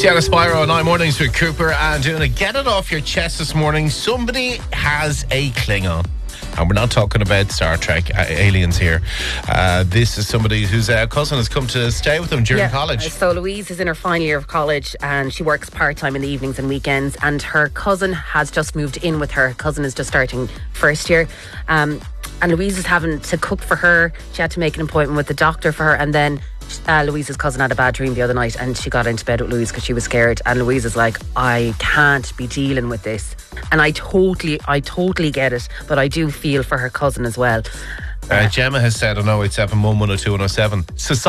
Sienna Spyro and I mornings with Cooper and doing a get it off your chest this morning. Somebody has a Klingon. And we're not talking about Star Trek aliens here. This is somebody whose cousin has come to stay with them during college. So Louise is in her final year of college and she works part-time in the evenings and weekends, and her cousin has just moved in with her. Her cousin is just starting first year. And Louise is having to cook for her. She had to make an appointment with the doctor for her, and then Louise's cousin had a bad dream the other night and she got into bed with Louise because she was scared, and Louise is like, I can't be dealing with this. And I totally get it, but I do feel for her cousin as well. Gemma has said on 087 110 107,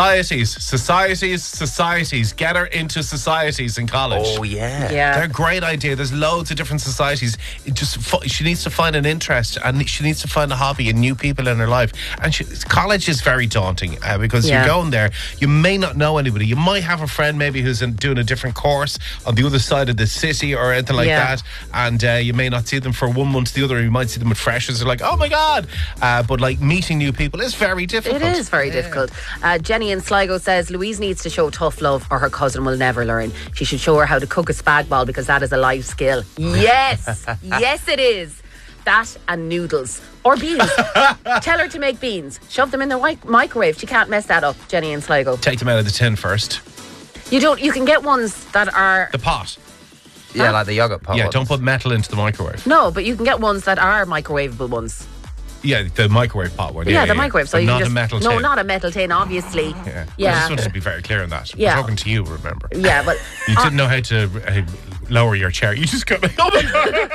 societies, get her into societies in college. Oh yeah, they're a great idea. There's loads of different societies. She needs to find an interest and she needs to find a hobby and new people in her life. And college is very daunting because you're going there, you may not know anybody. You might have a friend maybe who's doing a different course on the other side of the city or anything like that, and you may not see them for 1 month to the other. You might see them at freshers. They're like, oh my god, but like meeting new people is very difficult. It is very difficult. Jenny in Sligo says Louise needs to show tough love or her cousin will never learn. She should show her how to cook a spag bol because that is a life skill. Yes, yes it is. That and noodles or beans. Tell her to make beans. Shove them in the microwave. She can't mess that up. Jenny in Sligo. Take them out of the tin first. You can get ones that are the pot. Yeah, like the yogurt pot. Yeah, don't put metal into the microwave. No, but you can get ones that are microwavable ones. Yeah, the microwave pot one. Yeah, the microwave. So but you not just, a metal tin. No, not a metal tin, obviously. Yeah. Yeah. I just wanted to be very clear on that. Yeah. We're talking to you, remember? Yeah, but you didn't know how to lower your chair. You just got like, oh my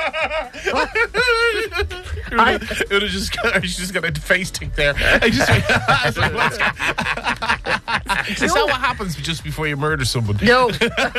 god! It would have just got a face tick there. I was like, what's Is that what happens just before you murder someone? No.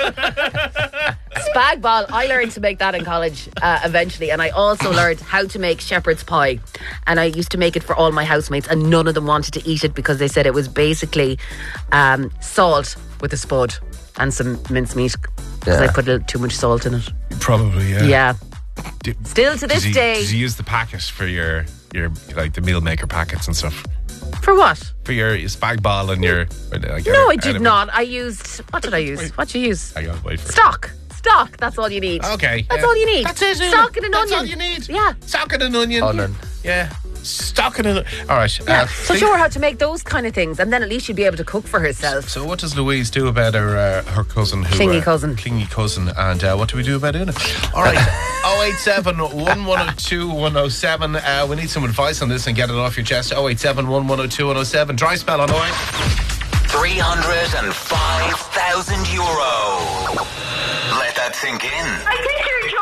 Spag bol, I learned to make that in college eventually, and I also learned how to make shepherd's pie, and I used to make it for all my housemates, and none of them wanted to eat it because they said it was basically salt with a spud and some mincemeat because I put a little too much salt in it. Probably, yeah. Yeah. Still to this day. Did you use the packet for your like the meal maker packets and stuff? For what? For your spag bol and your... No, I did not. I used... What did I use? What did you use? I gotta wait for Stock. That's all you need. Okay. That's all you need. That's it. Stock and an onion. That's all you need. Yeah. Stock and an onion. Yeah. Stock and an... All right. Yeah. So show her how to make those kind of things, and then at least she'll be able to cook for herself. So what does Louise do about her cousin? Clingy cousin. Clingy cousin. And what do we do about it? All right. 087 1102 107. We need some advice on this and get it off your chest. 087 1102 107. Dry spell on the way. €305,000. Let that sink in. I think you're